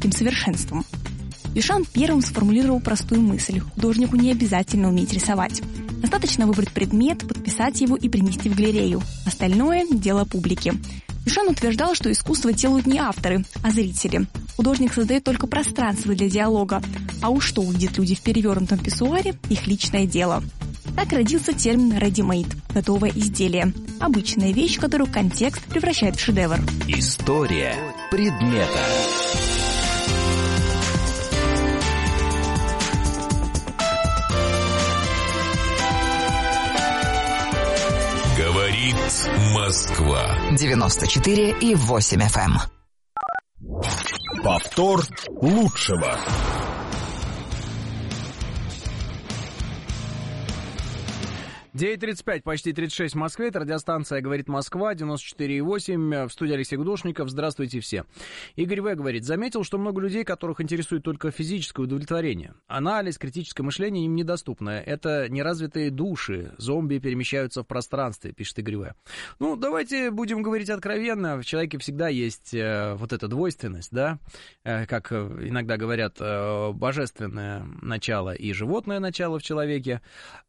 техническим совершенством. Дюшан первым сформулировал простую мысль: художнику не обязательно уметь рисовать. Достаточно выбрать предмет, подписать его и принести в галерею. Остальное – дело публики. Дюшан утверждал, что искусство делают не авторы, а зрители. Художник создает только пространство для диалога. А уж что увидят люди в перевернутом писсуаре – их личное дело. Так родился термин «ready-made» – готовое изделие. Обычная вещь, которую контекст превращает в шедевр. История предмета. Говорит Москва. 94,8 FM. Повтор лучшего. «9:35, почти 36 в Москве. Это радиостанция «Говорит Москва», 94,8. В студии Алексей Гудошников. Здравствуйте все. Игорь В. говорит: заметил, что много людей, которых интересует только физическое удовлетворение. Анализ, критическое мышление им недоступно. Это неразвитые души. Зомби перемещаются в пространстве, пишет Игорь В. Ну, давайте будем говорить откровенно. В человеке всегда есть вот эта двойственность, да? Как иногда говорят, божественное начало и животное начало в человеке.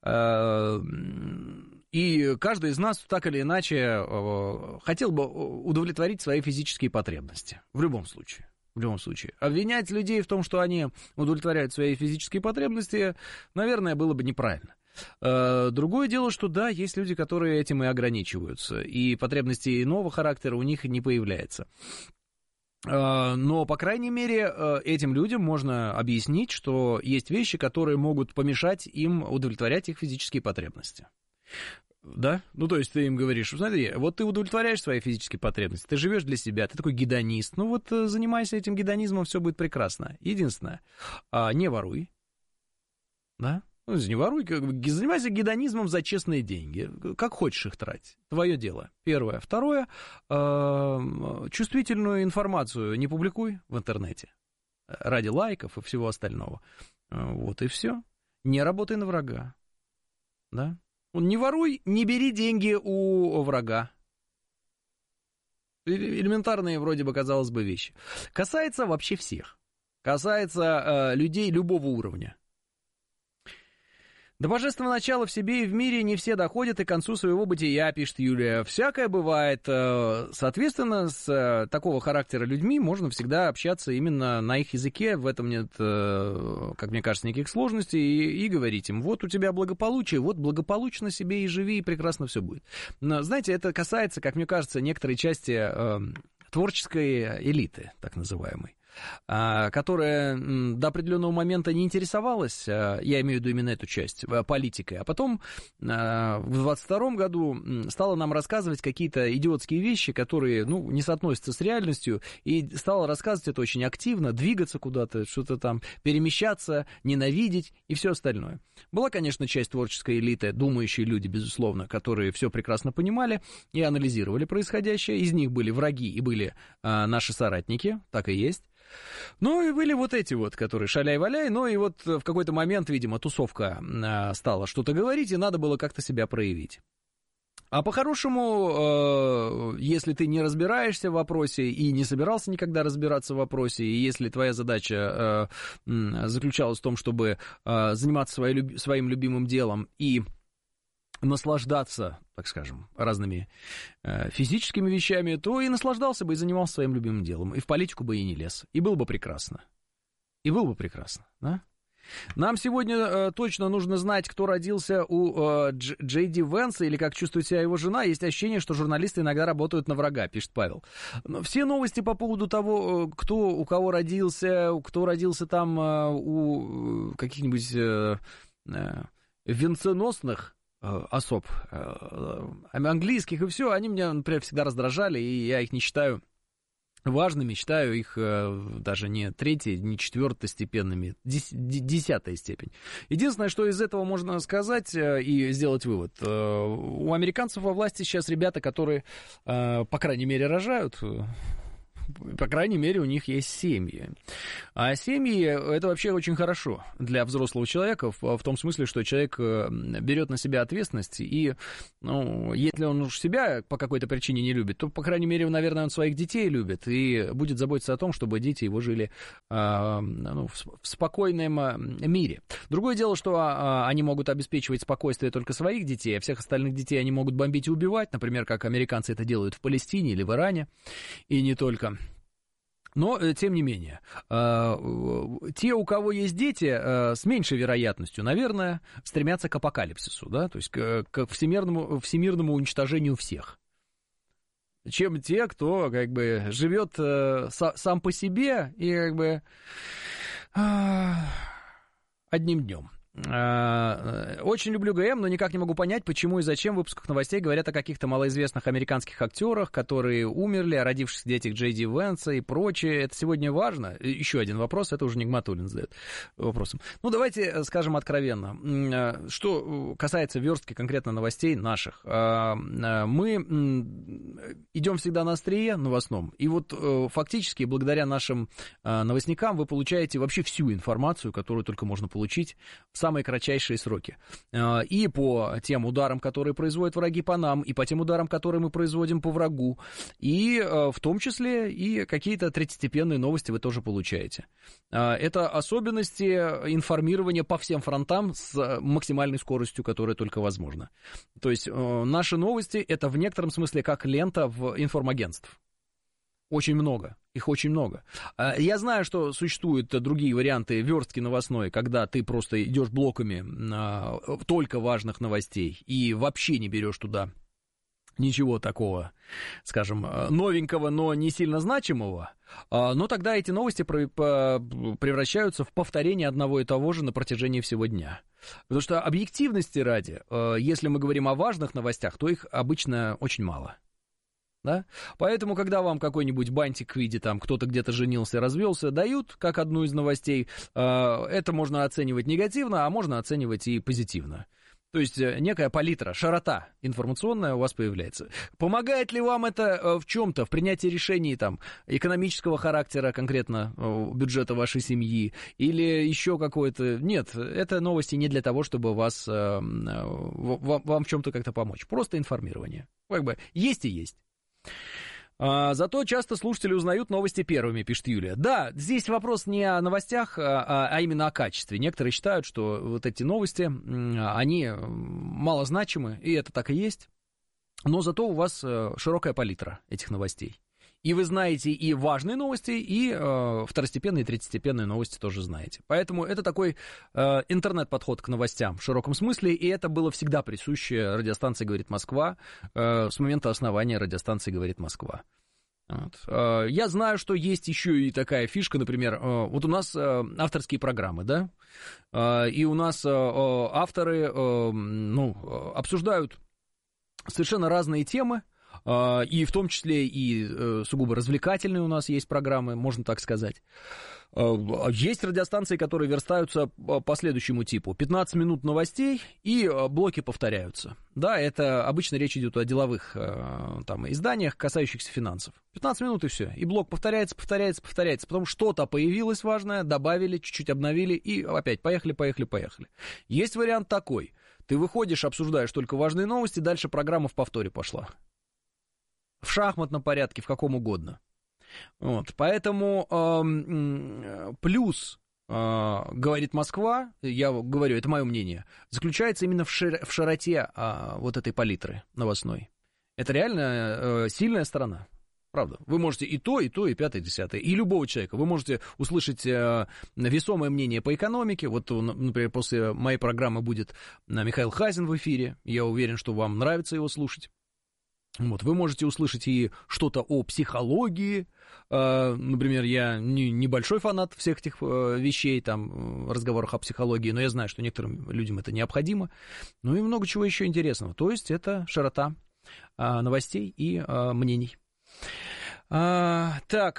И каждый из нас так или иначе хотел бы удовлетворить свои физические потребности. В любом случае. В любом случае. Обвинять людей в том, что они удовлетворяют свои физические потребности, наверное, было бы неправильно. Другое дело, что да, есть люди, которые этим и ограничиваются, и потребности иного характера у них не появляется. Но, по крайней мере, этим людям можно объяснить, что есть вещи, которые могут помешать им удовлетворять их физические потребности. Да? Ну, то есть ты им говоришь: смотри, вот ты удовлетворяешь свои физические потребности, ты живешь для себя, ты такой гедонист, ну вот занимайся этим гедонизмом, все будет прекрасно. Единственное, не воруй, да? Ну, не воруй, занимайся гедонизмом за честные деньги. Как хочешь их тратить. Твое дело. Первое. Второе. Чувствительную информацию не публикуй в интернете. Ради лайков и всего остального. Вот и все. Не работай на врага. Да? Не воруй, не бери деньги у врага. Элементарные, вроде бы, казалось бы, вещи. Касается вообще всех. Касается людей любого уровня. До божественного начала в себе и в мире не все доходят и к концу своего бытия, пишет Юлия. Всякое бывает. Соответственно, с такого характера людьми можно всегда общаться именно на их языке. В этом нет, как мне кажется, никаких сложностей. И говорить им: вот у тебя благополучие, вот благополучно себе и живи, и прекрасно все будет. Но, знаете, это касается, как мне кажется, некоторой части творческой элиты, так называемой, которая до определенного момента не интересовалась, я имею в виду именно эту часть, политикой, а потом в 22-м году стала нам рассказывать какие-то идиотские вещи, которые, ну, не соотносятся с реальностью, и стала рассказывать это очень активно, двигаться куда-то, что-то там, перемещаться, ненавидеть и все остальное. Была, конечно, часть творческой элиты, думающие люди, безусловно, которые все прекрасно понимали и анализировали происходящее. Из них были враги и были наши соратники, так и есть. Ну и были вот эти вот, которые шаляй-валяй, но и вот в какой-то момент, видимо, тусовка стала что-то говорить, и надо было как-то себя проявить. А по-хорошему, если ты не разбираешься в вопросе и не собирался никогда разбираться в вопросе, и если твоя задача заключалась в том, чтобы заниматься своим любимым делом и наслаждаться, так скажем, разными физическими вещами, то и наслаждался бы, и занимался своим любимым делом, и в политику бы и не лез, и было бы прекрасно. И было бы прекрасно, да? Нам сегодня точно нужно знать, кто родился у Джей Ди Венса, или как чувствует себя его жена. Есть ощущение, что журналисты иногда работают на врага, пишет Павел. Но все новости по поводу того, кто у кого родился, кто родился там у каких-нибудь венценосных особ английских и все, они меня, например, всегда раздражали, и я их не считаю важными, считаю их даже не третьей, не четвертостепенными, 10-я степень. Единственное, что из этого можно сказать и сделать вывод: у американцев во власти сейчас ребята, которые, по крайней мере, рожают По крайней мере, у них есть семьи. А семьи — это вообще очень хорошо для взрослого человека, в том смысле, что человек берет на себя ответственность, и, ну, если он уж себя по какой-то причине не любит, то, по крайней мере, наверное, он своих детей любит и будет заботиться о том, чтобы дети его жили в спокойном мире. Другое дело, что они могут обеспечивать спокойствие только своих детей, а всех остальных детей они могут бомбить и убивать, например, как американцы это делают в Палестине или в Иране, и не только. Но, тем не менее, те, у кого есть дети, с меньшей вероятностью, наверное, стремятся к апокалипсису, да, то есть к всемирному уничтожению всех, чем те, кто, как бы, живет сам по себе и, как бы, одним днем. Очень люблю ГМ, но никак не могу понять, почему и зачем в выпусках новостей говорят о каких-то малоизвестных американских актерах, которые умерли, о родившихся детях Джей Ди Венса и прочее. Это сегодня важно? Еще один вопрос, это уже Нигматуллин задает вопросом. Ну, давайте скажем откровенно. Что касается верстки конкретно новостей наших, мы идем всегда на острие новостном, и вот фактически благодаря нашим новостникам вы получаете вообще всю информацию, которую только можно получить в самые кратчайшие сроки. И по тем ударам, которые производят враги по нам, и по тем ударам, которые мы производим по врагу, и в том числе и какие-то третьестепенные новости вы тоже получаете. Это особенности информирования по всем фронтам с максимальной скоростью, которая только возможна. То есть наши новости — это в некотором смысле как лента в информагентств. Очень много, их очень много. Я знаю, что существуют другие варианты верстки новостной, когда ты просто идешь блоками только важных новостей и вообще не берешь туда ничего такого, скажем, новенького, но не сильно значимого, но тогда эти новости превращаются в повторение одного и того же на протяжении всего дня. Потому что объективности ради, если мы говорим о важных новостях, то их обычно очень мало. Да? Поэтому, когда вам какой-нибудь бантик в виде, там, кто-то где-то женился, развелся, дают, как одну из новостей, это можно оценивать негативно, а можно оценивать и позитивно. То есть некая палитра, широта информационная у вас появляется. Помогает ли вам это в чем-то, в принятии решений там, экономического характера, конкретно бюджета вашей семьи, или еще какое-то... Нет, это новости не для того, чтобы вам в чем-то как-то помочь. Просто информирование. Как бы есть и есть. Зато часто слушатели узнают новости первыми, пишет Юлия. Да, здесь вопрос не о новостях, а именно о качестве. Некоторые считают, что вот эти новости, они малозначимы, и это так и есть. Но зато у вас широкая палитра этих новостей. И вы знаете и важные новости, и второстепенные, и третьестепенные новости тоже знаете. Поэтому это такой интернет-подход к новостям в широком смысле, и это было всегда присуще радиостанции «Говорит Москва» с момента основания радиостанции «Говорит Москва». Вот. Я знаю, что есть еще и такая фишка, например, вот у нас авторские программы, да, и у нас авторы обсуждают совершенно разные темы, и в том числе и сугубо развлекательные у нас есть программы, можно так сказать. Есть радиостанции, которые верстаются по следующему типу. 15 минут новостей, и блоки повторяются. Да, это обычно речь идет о деловых там, изданиях, касающихся финансов. 15 минут и все. И блок повторяется. Потом что-то появилось важное, добавили, чуть-чуть обновили, и опять поехали. Есть вариант такой. Ты выходишь, обсуждаешь только важные новости, дальше программа в повторе пошла. В шахматном порядке, в каком угодно. Вот, поэтому плюс, говорит Москва, я говорю, это мое мнение, заключается именно в широте вот этой палитры новостной. Это реально сильная сторона. Правда, вы можете и то, и пятое, и десятое, и любого человека. Вы можете услышать весомое мнение по экономике. Вот, например, после моей программы будет Михаил Хазин в эфире. Я уверен, что вам нравится его слушать. Вот, вы можете услышать и что-то о психологии. Например, я небольшой фанат всех этих вещей, там, разговорах о психологии, но я знаю, что некоторым людям это необходимо. Ну и много чего еще интересного. То есть это широта новостей и мнений. Так,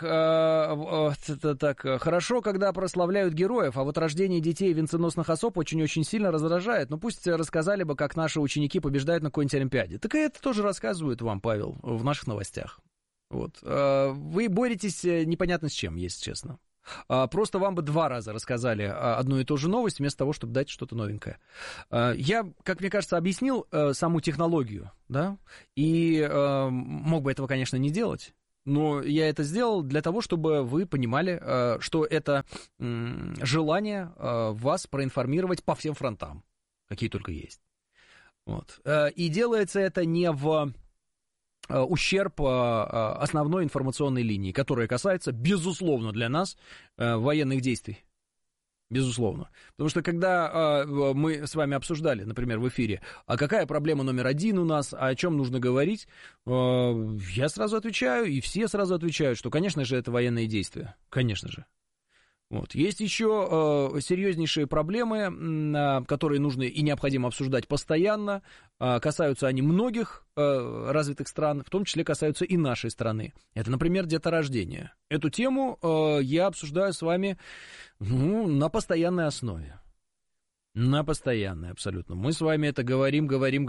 хорошо, когда прославляют героев, а вот рождение детей венценосных особ очень-очень сильно раздражает. Ну, пусть рассказали бы, как наши ученики побеждают на какой-нибудь Олимпиаде. Так и это тоже рассказывают вам, Павел, в наших новостях. Вот. Вы боретесь непонятно с чем, если честно. Просто вам бы 2 раза рассказали одну и ту же новость, вместо того, чтобы дать что-то новенькое. Я, как мне кажется, объяснил саму технологию, да, и мог бы этого, конечно, не делать, но я это сделал для того, чтобы вы понимали, что это желание вас проинформировать по всем фронтам, какие только есть. Вот. И делается это не в ущерб основной информационной линии, которая касается, безусловно, для нас военных действий. Безусловно. Потому что когда мы с вами обсуждали, например, в эфире, а какая проблема номер 1 у нас, о чем нужно говорить, я сразу отвечаю, и все сразу отвечают, что, конечно же, это военные действия. Конечно же. Вот. Есть еще серьезнейшие проблемы, которые нужно и необходимо обсуждать постоянно. Касаются они многих развитых стран, в том числе касаются и нашей страны. Это, например, деторождение. Эту тему я обсуждаю с вами на постоянной основе. На постоянной, абсолютно. Мы с вами это говорим.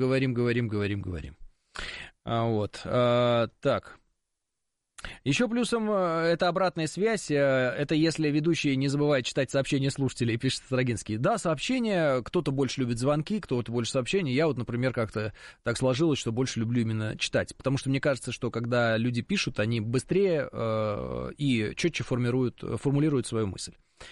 Вот. Так. Еще плюсом это обратная связь, это если ведущий не забывает читать сообщения слушателей, пишет Строгинский. Да, сообщения, кто-то больше любит звонки, кто-то больше сообщений. Я вот, например, как-то так сложилось, что больше люблю именно читать, потому что мне кажется, что когда люди пишут, они быстрее и четче формулируют свою мысль.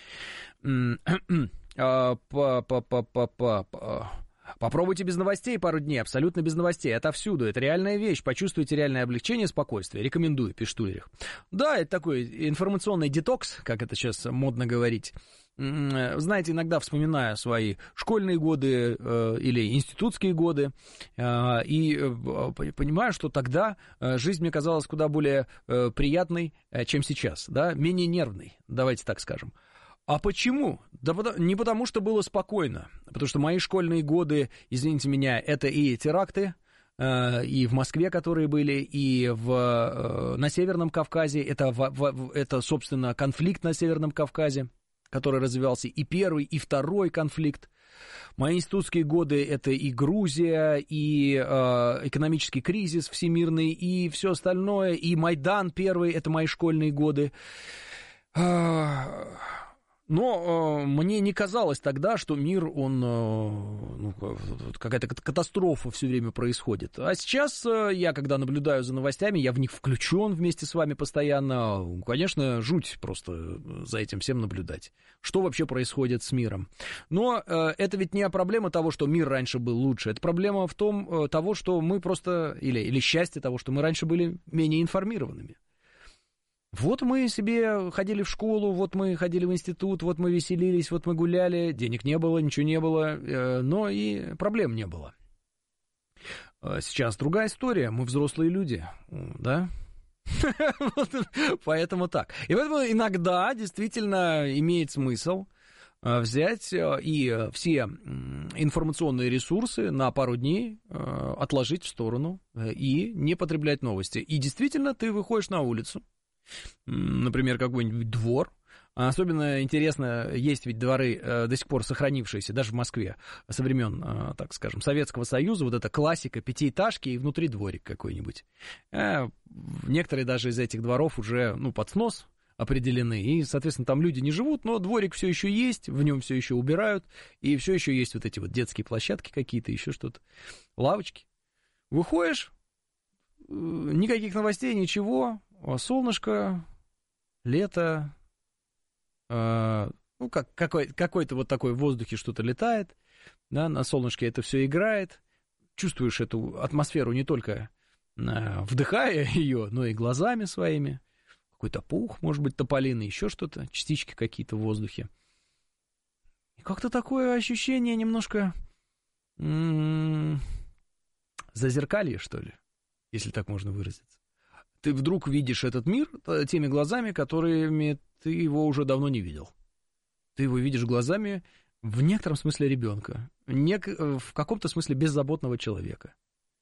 Попробуйте без новостей пару дней, абсолютно без новостей, отовсюду, это реальная вещь, почувствуйте реальное облегчение, спокойствие, рекомендую, пишет Ульрих. Да, это такой информационный детокс, как это сейчас модно говорить. Знаете, иногда вспоминаю свои школьные годы или институтские годы и понимаю, что тогда жизнь мне казалась куда более приятной, чем сейчас, да, менее нервной, давайте так скажем. А почему? Да не потому, что было спокойно, потому что мои школьные годы, извините меня, это и теракты, и в Москве, которые были, и на Северном Кавказе, это, собственно, конфликт на Северном Кавказе, который развивался, и первый, и второй конфликт. Мои институтские годы — это и Грузия, и экономический кризис всемирный, и все остальное, и Майдан первый — это мои школьные годы. Но мне не казалось тогда, что мир, какая-то катастрофа все время происходит. А сейчас я, когда наблюдаю за новостями, я в них включен вместе с вами постоянно. Конечно, жуть просто за этим всем наблюдать. Что вообще происходит с миром? Но это ведь не проблема того, что мир раньше был лучше. Это проблема в том, того, что мы просто, или счастье того, что мы раньше были менее информированными. Вот мы себе ходили в школу, вот мы ходили в институт, вот мы веселились, вот мы гуляли, денег не было, ничего не было, но и проблем не было. Сейчас другая история, мы взрослые люди, да? Поэтому так. И поэтому иногда действительно имеет смысл взять и все информационные ресурсы на пару дней отложить в сторону и не потреблять новости. И действительно ты выходишь на улицу, например, какой-нибудь двор. Особенно интересно, есть ведь дворы до сих пор сохранившиеся, даже в Москве, со времен, так скажем, Советского Союза, вот эта классика, пятиэтажки и внутри дворик какой-нибудь. Некоторые даже из этих дворов уже, под снос определены, и, соответственно, там люди не живут, но дворик все еще есть, в нем все еще убирают, и все еще есть вот эти вот детские площадки какие-то, еще что-то, лавочки. Выходишь, никаких новостей, ничего, солнышко, лето, какой-то вот такой в воздухе что-то летает, да, на солнышке это все играет, чувствуешь эту атмосферу не только вдыхая ее, но и глазами своими, какой-то пух, может быть, тополиный, еще что-то, частички какие-то в воздухе. И как-то такое ощущение немножко зазеркалье, что ли, если так можно выразиться. Ты вдруг видишь этот мир теми глазами, которыми ты его уже давно не видел. Ты его видишь глазами в некотором смысле ребенка, в каком-то смысле беззаботного человека.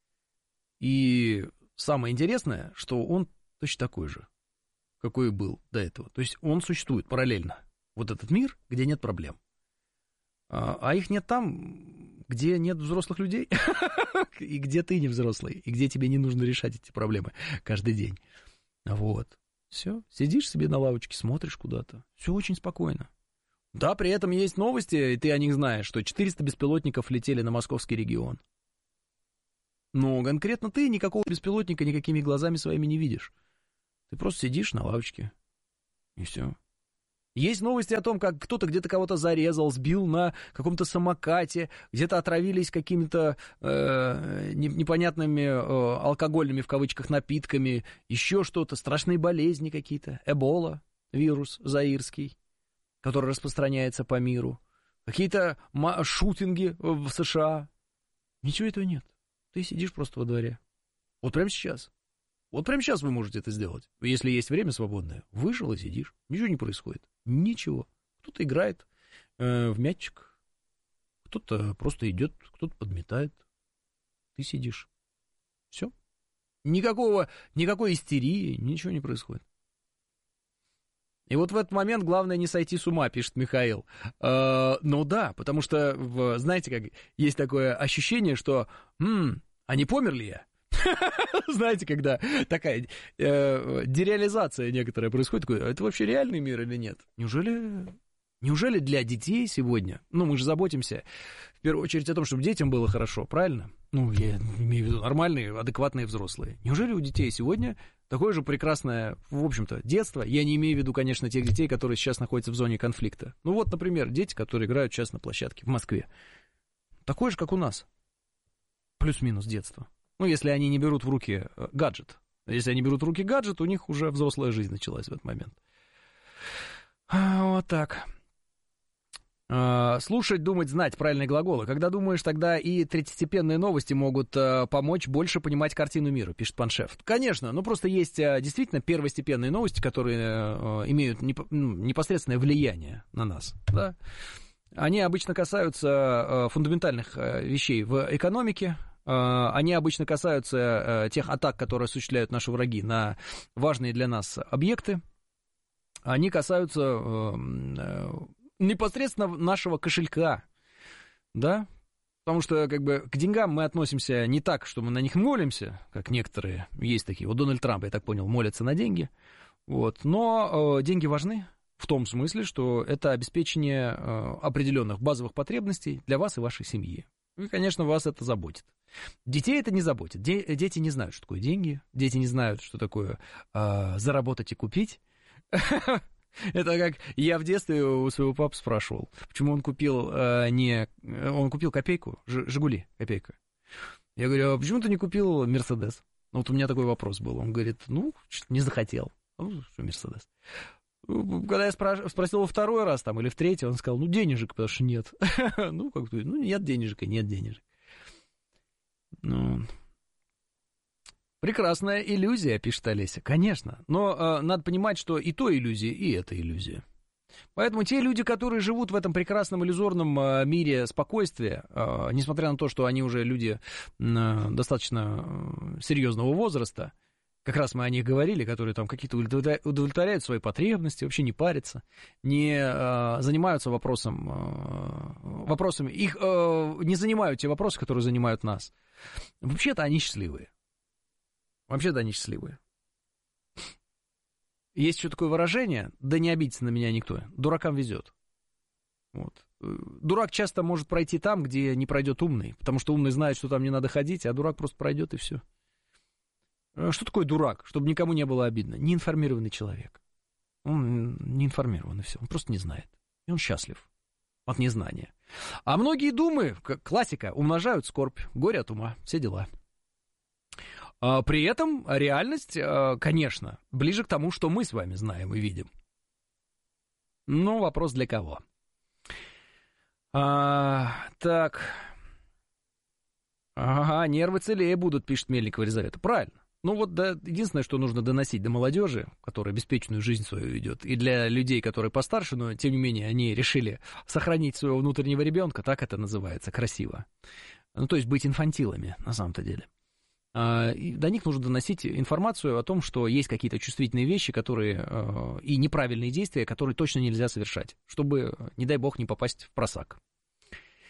И самое интересное, что он точно такой же, какой и был до этого. То есть он существует параллельно. Вот этот мир, где нет проблем. А их нет там, где нет взрослых людей, и где ты не взрослый, и где тебе не нужно решать эти проблемы каждый день. Вот. Все, сидишь себе на лавочке, смотришь куда-то. Все очень спокойно. Да, при этом есть новости, и ты о них знаешь, что 400 беспилотников летели на московский регион. Но конкретно ты никакого беспилотника никакими глазами своими не видишь. Ты просто сидишь на лавочке, и все. Есть новости о том, как кто-то где-то кого-то зарезал, сбил на каком-то самокате, где-то отравились какими-то непонятными алкогольными, в кавычках, напитками, еще что-то, страшные болезни какие-то, Эбола, вирус заирский, который распространяется по миру, какие-то шутинги в США. Ничего этого нет. Ты сидишь просто во дворе. Вот прямо сейчас. Вот прямо сейчас вы можете это сделать. Если есть время свободное, вышел и сидишь. Ничего не происходит. Ничего. Кто-то играет в мячик, кто-то просто идет, кто-то подметает. Ты сидишь. Все. Никакой истерии, ничего не происходит. И вот в этот момент главное не сойти с ума, пишет Михаил. Ну да, потому что, знаете, как есть такое ощущение, что а не помер ли я? Знаете, когда такая дереализация некоторая происходит, это вообще реальный мир или нет? Неужели для детей сегодня, мы же заботимся в первую очередь о том, чтобы детям было хорошо, правильно? Я имею в виду нормальные, адекватные взрослые. Неужели у детей сегодня такое же прекрасное, в общем-то, детство? Я не имею в виду, конечно, тех детей, которые сейчас находятся в зоне конфликта. Например, дети, которые играют сейчас на площадке в Москве. Такое же, как у нас. Плюс-минус детство. Если они не берут в руки гаджет. Если они берут в руки гаджет, у них уже взрослая жизнь началась в этот момент. Вот так. Слушать, думать, знать — правильные глаголы. Когда думаешь, тогда и третьестепенные новости могут помочь больше понимать картину мира, пишет Паншеф. Конечно, просто есть действительно первостепенные новости, которые имеют непосредственное влияние на нас. Да? Они обычно касаются фундаментальных вещей в экономике. Они обычно касаются тех атак, которые осуществляют наши враги на важные для нас объекты. Они касаются непосредственно нашего кошелька, да? Потому что, к деньгам мы относимся не так, что мы на них молимся, как некоторые есть такие. Вот Дональд Трамп, я так понял, молится на деньги. Но деньги важны в том смысле, что это обеспечение определенных базовых потребностей для вас и вашей семьи. И, конечно, вас это заботит. Детей это не заботит. Дети не знают, что такое деньги. Дети не знают, что такое заработать и купить. Это как я в детстве у своего папы спрашивал, почему он купил Он купил копейку, «Жигули», копейка. Я говорю, а почему ты не купил «Мерседес»? У меня такой вопрос был. Он говорит, не захотел. Что «Мерседес»? Когда я спросил во второй раз или в третий, он сказал, денежек, потому что нет. Нет денежек и нет денежек. Прекрасная иллюзия, пишет Олеся. Конечно, но надо понимать, что и то иллюзия, и это иллюзия. Поэтому те люди, которые живут в этом прекрасном иллюзорном мире спокойствия, несмотря на то, что они уже люди достаточно серьезного возраста, как раз мы о них говорили, которые там какие-то удовлетворяют свои потребности, вообще не парятся, не занимаются вопросами, их не занимают те вопросы, которые занимают нас. Вообще-то они счастливые. Есть еще такое выражение, да не обидится на меня никто, дуракам везет. Дурак часто может пройти там, где не пройдет умный, потому что умный знает, что там не надо ходить, а дурак просто пройдет и все. Что такое дурак? Чтобы никому не было обидно. Неинформированный человек. Он не информирован, и все. Он просто не знает. И он счастлив от незнания. А многие думы, как классика, умножают скорбь, горе от ума, все дела. При этом реальность, конечно, ближе к тому, что мы с вами знаем и видим. Но вопрос для кого? Так. Ага, нервы целее будут, пишет Мельникова Елизавета. Правильно. Единственное, что нужно доносить до молодежи, которая беспечную жизнь свою ведет, и для людей, которые постарше, но тем не менее они решили сохранить своего внутреннего ребенка, так это называется, красиво. То есть быть инфантилами, на самом-то деле. И до них нужно доносить информацию о том, что есть какие-то чувствительные вещи, которые и неправильные действия, которые точно нельзя совершать, чтобы, не дай бог, не попасть в просак.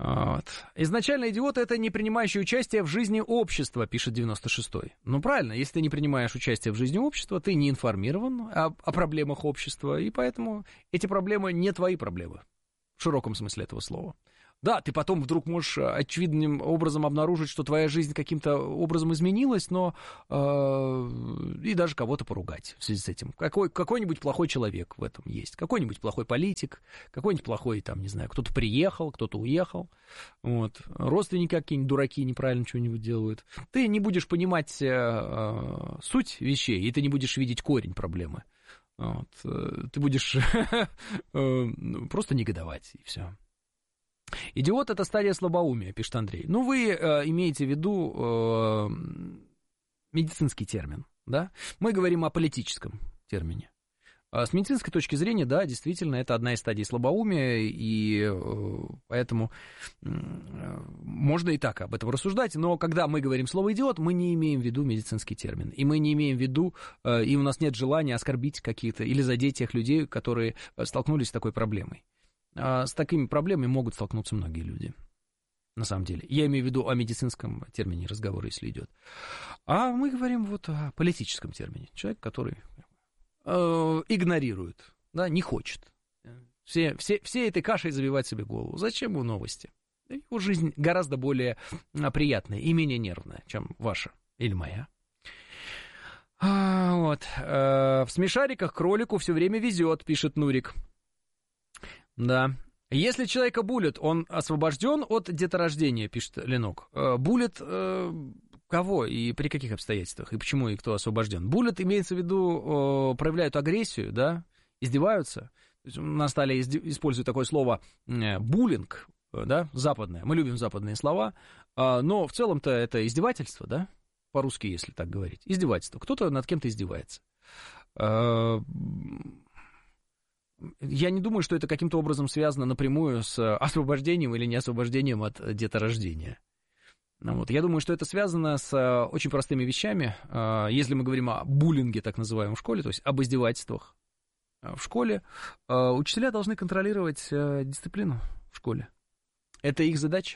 Вот. Изначально идиот — это не принимающий участие в жизни общества, пишет 96-й. Ну, правильно, если ты не принимаешь участие в жизни общества, ты не информирован о проблемах общества, и поэтому эти проблемы не твои проблемы, в широком смысле этого слова. Да, ты потом вдруг можешь очевидным образом обнаружить, что твоя жизнь каким-то образом изменилась, но и даже кого-то поругать в связи с этим. Какой-нибудь плохой человек в этом есть, какой-нибудь плохой политик, какой-нибудь плохой, там, не знаю, кто-то приехал, кто-то уехал, вот. Родственники какие-нибудь дураки неправильно что-нибудь делают. Ты не будешь понимать суть вещей, и ты не будешь видеть корень проблемы. Вот. Ты будешь просто негодовать, и все. Идиот — это стадия слабоумия, пишет Андрей. Ну, вы имеете в виду медицинский термин, да? Мы говорим о политическом термине. С медицинской точки зрения, да, действительно, это одна из стадий слабоумия, и поэтому можно и так об этом рассуждать, но когда мы говорим слово «идиот», мы не имеем в виду медицинский термин, и мы не имеем в виду, и у нас нет желания оскорбить каких-то или задеть тех людей, которые столкнулись с такой проблемой. С такими проблемами могут столкнуться многие люди, на самом деле. Я имею в виду о медицинском термине разговора, если идет. А мы говорим вот о политическом термине. Человек, который игнорирует, да, не хочет. Все этой кашей забивать себе голову. Зачем ему новости? Его жизнь гораздо более приятная и менее нервная, чем ваша или моя. Вот. В смешариках кролику все время везет, пишет Нурик. Да. Если человека булят, он освобожден от деторождения, пишет Ленок. Булят кого и при каких обстоятельствах, и почему и кто освобожден? Булят, имеется в виду, проявляют агрессию, да, издеваются. То есть у нас стали использовать такое слово буллинг, да, западное. Мы любим западные слова, но в целом-то это издевательство, да, по-русски, если так говорить. Издевательство. Кто-то над кем-то издевается. Я не думаю, что это каким-то образом связано напрямую с освобождением или неосвобождением от деторождения. Вот. Я думаю, что это связано с очень простыми вещами. Если мы говорим о буллинге, так называемом, в школе, то есть об издевательствах в школе, учителя должны контролировать дисциплину в школе. Это их задача.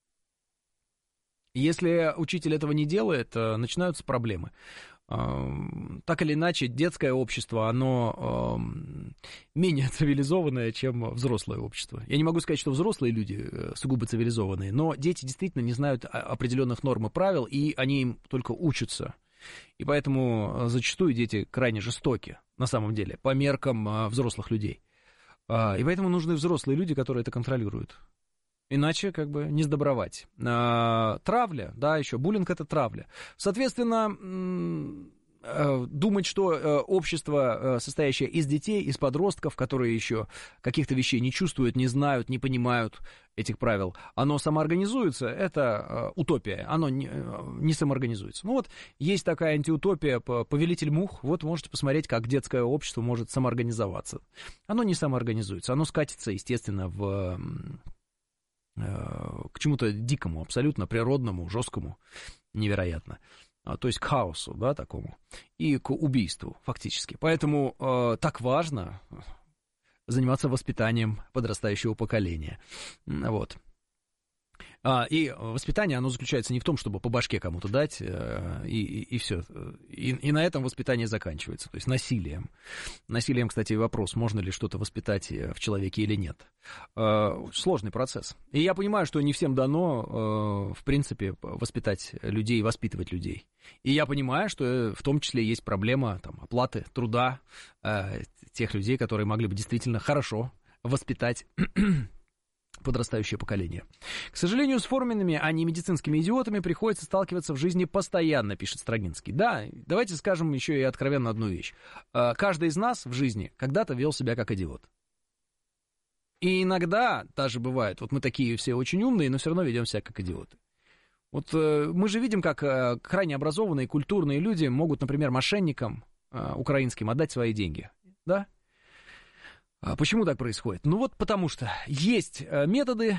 Если учитель этого не делает, начинаются проблемы. Так или иначе, детское общество, оно менее цивилизованное, чем взрослое общество. Я не могу сказать, что взрослые люди сугубо цивилизованные, но дети действительно не знают определенных норм и правил, и они им только учатся. И поэтому зачастую дети крайне жестоки, на самом деле, по меркам взрослых людей. И поэтому нужны взрослые люди, которые это контролируют. Иначе как бы не сдобровать. Травля, да, еще буллинг — это травля. Соответственно, думать, что общество, состоящее из детей, из подростков, которые еще каких-то вещей не чувствуют, не знают, не понимают этих правил, оно самоорганизуется, это утопия, оно не самоорганизуется. Ну вот, есть такая антиутопия «Повелитель мух», вот можете посмотреть, как детское общество может самоорганизоваться. Оно не самоорганизуется, оно скатится, естественно, к чему-то дикому, абсолютно природному, жесткому, невероятно. То есть к хаосу, да, такому, и к убийству, фактически. Поэтому так важно заниматься воспитанием подрастающего поколения. Вот. И воспитание, оно заключается не в том, чтобы по башке кому-то дать, и все. И на этом воспитание заканчивается, то есть насилием. Насилием, кстати, вопрос, можно ли что-то воспитать в человеке или нет. Сложный процесс. И я понимаю, что не всем дано, в принципе, воспитать людей, воспитывать людей. И я понимаю, что в том числе есть проблема там, оплаты труда тех людей, которые могли бы действительно хорошо воспитать подрастающее поколение. К сожалению, с форменными, а не медицинскими идиотами приходится сталкиваться в жизни постоянно, пишет Строгинский. Да, давайте скажем еще и откровенно одну вещь. Каждый из нас в жизни когда-то вел себя как идиот. И иногда даже бывает, вот мы такие все очень умные, но все равно ведем себя как идиоты. Вот мы же видим, как крайне образованные, культурные люди могут, например, мошенникам украинским отдать свои деньги, да? Почему так происходит? Ну вот потому что есть методы,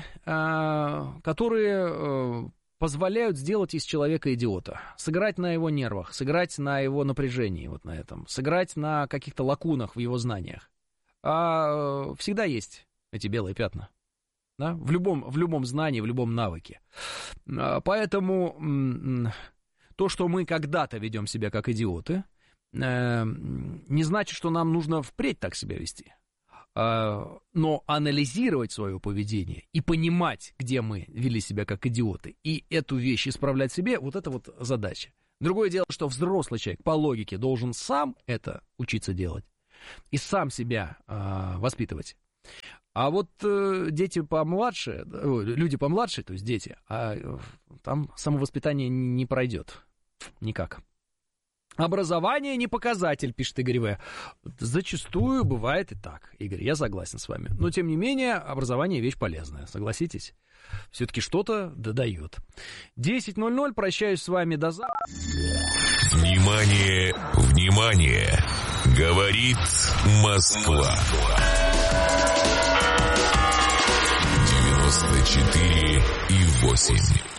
которые позволяют сделать из человека идиота, сыграть на его нервах, сыграть на его напряжении, вот на этом, сыграть на каких-то лакунах в его знаниях. Всегда есть эти белые пятна. Да? В любом знании, в любом навыке. Поэтому то, что мы когда-то ведем себя как идиоты, не значит, что нам нужно впредь так себя вести. Но анализировать свое поведение и понимать, где мы вели себя как идиоты, и эту вещь исправлять себе, вот это вот задача. Другое дело, что взрослый человек по логике должен сам это учиться делать и сам себя воспитывать. А вот дети помладше, люди помладше, то есть дети, там самовоспитание не пройдет никак. Образование не показатель, пишет Игорь В. Зачастую бывает и так, Игорь, я согласен с вами. Но, тем не менее, образование вещь полезная, согласитесь? Все-таки что-то додает. 10:00, прощаюсь с вами до завтра. Внимание, внимание! Говорит Москва. 94,8.